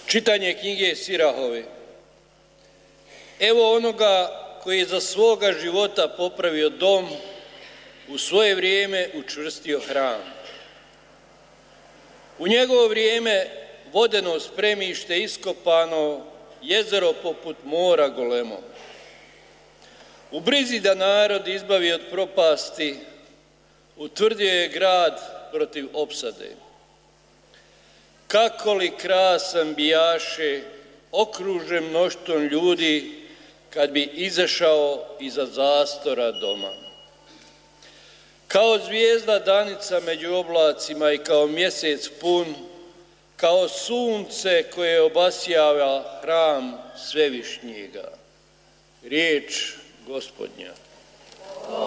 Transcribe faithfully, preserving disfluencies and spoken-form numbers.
Čitanje knjige Sirahove. Evo onoga koji je za svoga života popravio dom, u svoje vrijeme učvrstio hram. U njegovo vrijeme vodeno spremište iskopano, jezero poput mora golemo. U brizi da narod izbavi od propasti, utvrdio je grad protiv opsade. Kako li krasan bijaše, okružen mnoštvom ljudi, kad bi izašao iza zastora doma. Kao zvijezda danica među oblacima i kao mjesec pun, kao sunce koje obasjava hram Svevišnjega. Riječ Gospodnja.